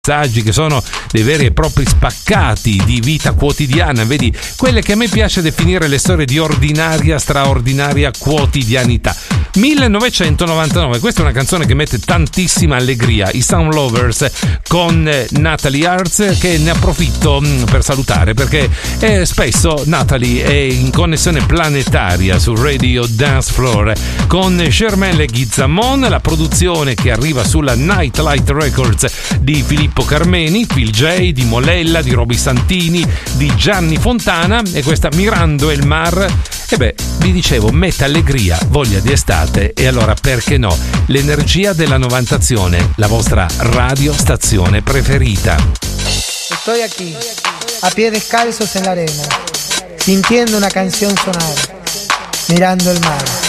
messaggi che sono dei veri e propri spaccati di vita quotidiana, vedi, quelle che a me piace definire le storie di ordinaria, straordinaria quotidianità. 1999, questa è una canzone che mette tantissima allegria, i Sound Lovers con Natalie Arts, che ne approfitto per salutare perché spesso Natalie è in connessione planetaria su Radio Dance Floor con Germain Leguizamon, la produzione che arriva sulla Nightlight Records di Filippo Carmeni, Phil J, di Molella, di Roby Santini, di Gianni Fontana, e questa Mirando el Mar. E beh, vi dicevo, mette allegria, voglia di estate, e allora perché no? L'energia della Novantazione, la vostra radiostazione preferita. Estoy aquí, a pies descalzos en la arena, sintiendo una canción sonar, mirando el mar.